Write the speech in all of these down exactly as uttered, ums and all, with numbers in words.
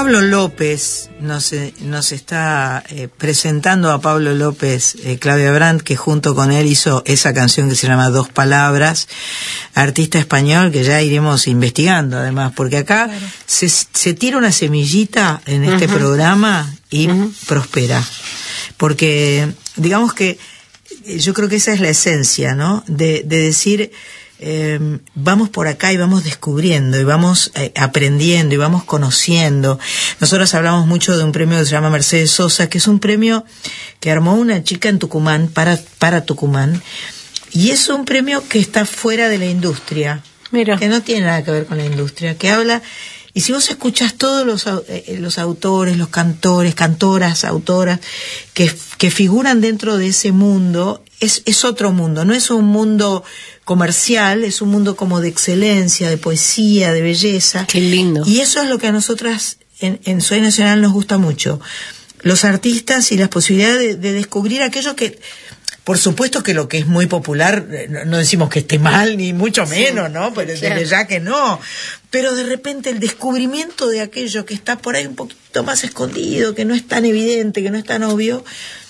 Pablo López nos, eh, nos está eh, presentando a Pablo López, eh, Claudia Brandt, que junto con él hizo esa canción que se llama Dos Palabras, artista español que ya iremos investigando además, porque acá claro. se, se tira una semillita en este uh-huh. programa y uh-huh. prospera, porque digamos que yo creo que esa es la esencia, ¿no? De, de decir... Eh, vamos por acá y vamos descubriendo y vamos eh, aprendiendo y vamos conociendo. Nosotros hablamos mucho de un premio que se llama Mercedes Sosa, que es un premio que armó una chica en Tucumán, para, para Tucumán, y es un premio que está fuera de la industria. Mira. Que no tiene nada que ver con la industria, que habla, y si vos escuchás todos los, eh, los autores, los cantores, cantoras, autoras que, que figuran dentro de ese mundo, es, es otro mundo, no es un mundo comercial, es un mundo como de excelencia, de poesía, de belleza. Qué lindo. Y eso es lo que a nosotras en, en Soy Nacional nos gusta mucho. Los artistas y las posibilidades de, de descubrir aquello que, por supuesto que lo que es muy popular, no, no decimos que esté mal, ni mucho menos, sí, ¿no? Pero desde ya que no. Pero de repente el descubrimiento de aquello que está por ahí un poquito más escondido, que no es tan evidente, que no es tan obvio,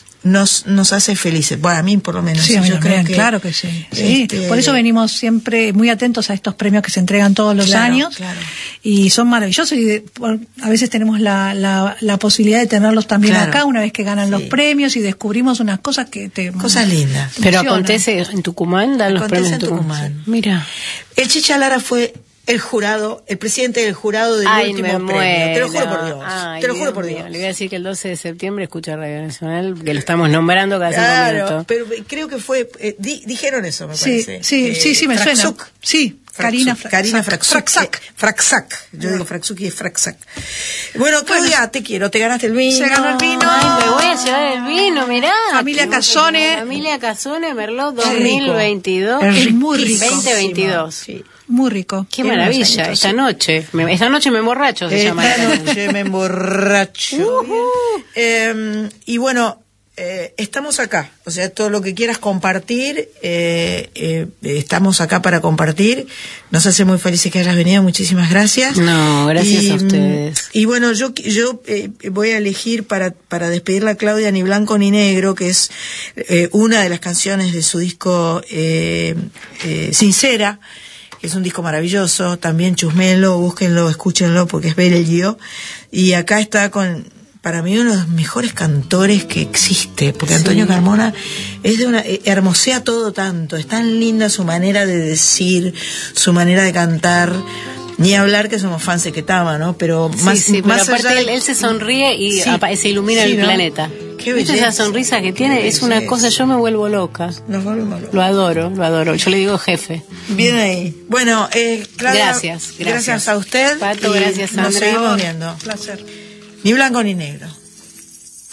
nos nos hace felices. Bueno, a mí por lo menos. Sí, yo creo creo que, claro que sí. sí. Este... Por eso venimos siempre muy atentos a estos premios que se entregan todos los claro, años. Claro. Y son maravillosos. Y de, por, a veces tenemos la, la, la posibilidad de tenerlos también claro. acá, una vez que ganan sí. los premios y descubrimos unas cosas que te... Cosas lindas. Pero acontece en Tucumán, dan los premios en Tucumán. Tucumán. Mira. El Chicha Lara fue el jurado, el presidente del jurado del Ay, último me premio. Muero. Te lo juro por Dios. Ay, te lo juro Dios por mío. Dios. Le voy a decir que el doce de septiembre escucha Radio Nacional, que lo estamos nombrando cada claro, cinco minutos. Pero creo que fue, eh, di, dijeron eso, me sí, parece. Sí, eh, sí, sí, me Fraxuc. suena. Sí, Karina Fraxuc. Karina Fraxuc. Fraxac. Eh, Fraxac. Yo digo Fraxuc y es Fraxac. Bueno, Claudia, bueno, te quiero, te ganaste el vino. Se ganó el vino. Ay, me voy a llevar el vino, mirá. Familia Casone. Familia Casone, Merlot dos mil veintidós. Es muy rico. veinte veintidós. Sí. Muy rico. Qué, Qué maravilla, esta noche. Me, esta noche me emborracho, se esta llama. Esta noche me emborracho. Uh-huh. eh, y bueno, eh, estamos acá. O sea, todo lo que quieras compartir, eh, eh, estamos acá para compartir. Nos hace muy felices que hayas venido. Muchísimas gracias. No, gracias y, a ustedes. Y bueno, yo yo eh, voy a elegir para, para despedirla a Claudia Ni Blanco ni Negro, que es eh, una de las canciones de su disco eh, eh, Sincera. Es un disco maravilloso, también chusmenlo, búsquenlo, escúchenlo porque es bello. Y acá está con, para mí, uno de los mejores cantores que existe, porque sí. Antonio Carmona es de una, hermosea todo tanto, es tan linda su manera de decir, su manera de cantar. Ni hablar que somos fans de Ketama, ¿no? Pero sí, más, sí, más pero aparte allá él, él se sonríe y sí, apa- se ilumina sí, el ¿no? planeta. Qué ¿Viste belleza. esa sonrisa que tiene? Es una cosa, yo me vuelvo loca. Nos volvemos locos. Lo adoro, lo adoro. Yo le digo jefe. Bien ahí. Bueno, eh, Claudia, gracias, gracias. Gracias a usted. Pato, gracias, Sandra. Nos seguimos viendo. Placer. Ni blanco ni negro.